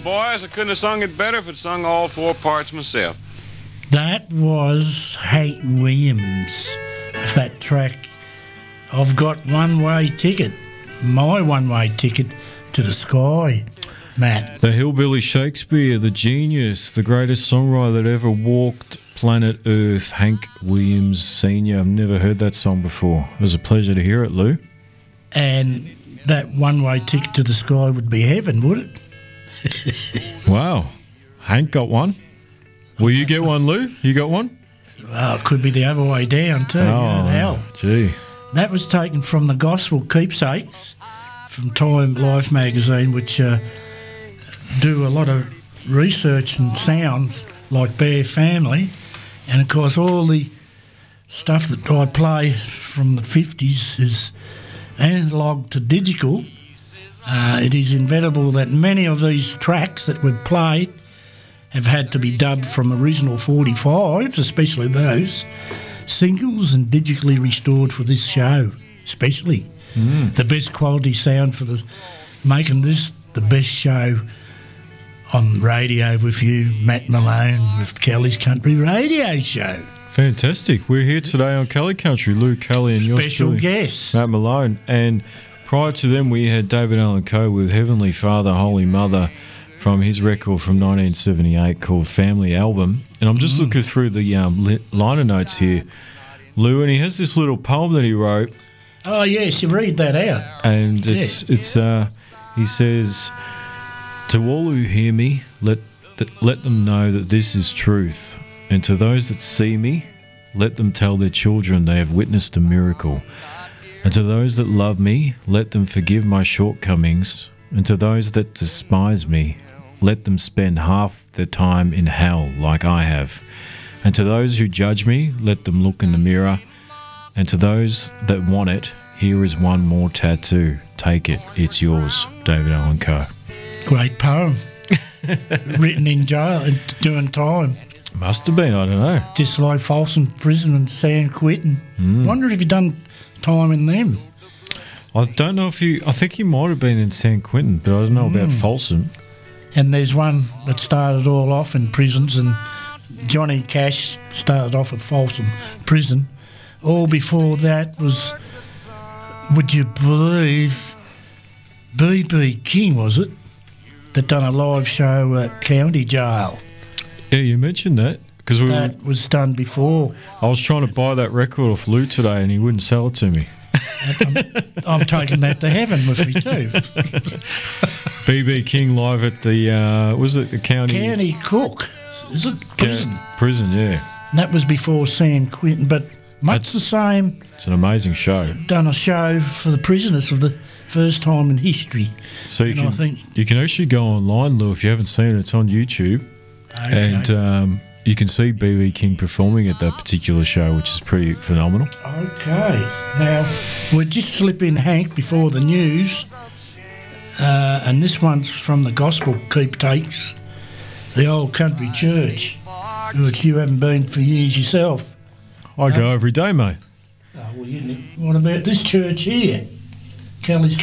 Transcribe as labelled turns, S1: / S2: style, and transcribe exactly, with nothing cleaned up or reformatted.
S1: boys. I couldn't have sung it better if I'd sung all four parts myself.
S2: That was Hank Williams. With that track, I've got one-way ticket, my one-way ticket to the sky, Matt.
S3: The hillbilly Shakespeare, the genius, the greatest songwriter that ever walked planet Earth, Hank Williams Senior I've never heard that song before. It was a pleasure to hear it, Lou.
S2: And that one-way ticket to the sky would be heaven, would it?
S3: Wow. Hank got one. Will you get one, Lou? You got one?
S2: Well, it could be the other way down too.
S3: Oh,
S2: you know, the hell.
S3: Gee.
S2: That was taken from the Gospel Keepsakes from Time Life magazine, which uh, do a lot of research and sounds like Bear Family. And, of course, all the stuff that I play from the fifties is analogue to digital. Uh, it is inevitable that many of these tracks that we've played have had to be dubbed from original forty-fives, especially those, singles and digitally restored for this show, especially. Mm. The best quality sound for the making this the best show on radio with you, Matt Malone, with Kelly's Country Radio Show.
S3: Fantastic. We're here today on Kelly Country, Lou Kelly and your
S2: special guest,
S3: Matt Malone. And prior to them, we had David Allen Coe with Heavenly Father, Holy Mother, from his record from nineteen seventy-eight called Family Album. And I'm just mm. looking through the um, li- liner notes here, Lou, and he has this little poem that he wrote.
S2: Oh, yes, you read that out.
S3: And it's, yeah. it's uh, he says, to all who hear me, let, th- let them know that this is truth. And to those that see me, let them tell their children they have witnessed a miracle. And to those that love me, let them forgive my shortcomings. And to those that despise me, let them spend half their time in hell like I have. And to those who judge me, let them look in the mirror. And to those that want it, here is one more tattoo. Take it, it's yours. David Allen Coe.
S2: Great poem. Written in jail, doing time.
S3: Must have been, I don't know.
S2: Just like Folsom Prison and San Quentin. Mm. Wonder if you done time in them.
S3: I don't know if you... I think he might have been in San Quentin, but I don't know mm. about Folsom.
S2: And there's one that started all off in prisons, and Johnny Cash started off at Folsom Prison. All before that was, would you believe, B B King, was it, that done a live show at County Jail.
S3: Yeah, you mentioned that. Cause we
S2: that
S3: were,
S2: was done before.
S3: I was trying to buy that record off Lou today and he wouldn't sell it to me.
S2: I'm, I'm taking that to heaven with me too.
S3: B B King live at the, uh, was it the county?
S2: County Cook, is it? Prison.
S3: Ca- prison, yeah.
S2: And that was before San Quentin, but much That's, the same.
S3: It's an amazing show.
S2: Done a show for the prisoners for the first time in history.
S3: So you
S2: and
S3: can,
S2: I think,
S3: you can actually go online, Lou, if you haven't seen it, it's on YouTube.
S2: Okay.
S3: And um, you can see B B King performing at that particular show, which is pretty phenomenal.
S2: Okay. Now, we'll just slip in Hank before the news. Uh, and this one's from the Gospel Keepsakes, the old country church, which you haven't been for years yourself.
S3: I go every day, mate.
S2: Oh, well, you, what about this church here? Kelly's